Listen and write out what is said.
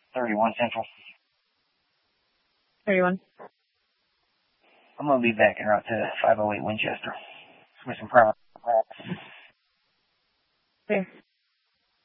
31 Central. 31. I'm going to be back en route to 508 Winchester with some problems. There.